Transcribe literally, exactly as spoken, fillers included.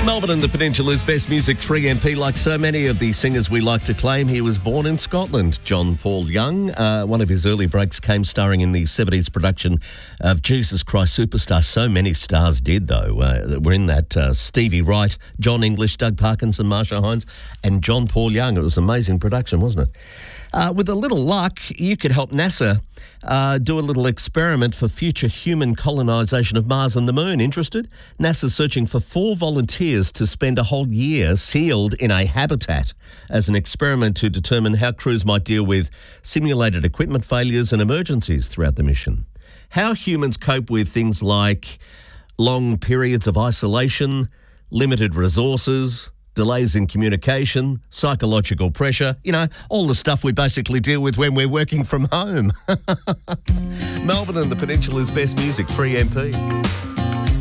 Melbourne and the Peninsula's best music three M P. Like so many of the singers we like to claim, he was born in Scotland. John Paul Young, uh, one of his early breaks came starring in the seventies production of Jesus Christ Superstar. So many stars did, though. Uh, were in that. Uh, Stevie Wright, John English, Doug Parkinson, Marsha Hines, and John Paul Young. It was an amazing production, wasn't it? Uh, with a little luck, you could help NASA uh, do a little experiment for future human colonisation of Mars and the Moon. Interested? NASA's searching for four volunteers to spend a whole year sealed in a habitat as an experiment to determine how crews might deal with simulated equipment failures and emergencies throughout the mission. How humans cope with things like long periods of isolation, limited resources, delays in communication, psychological pressure, you know, all the stuff we basically deal with when we're working from home. Melbourne and the Peninsula's best music, three M P.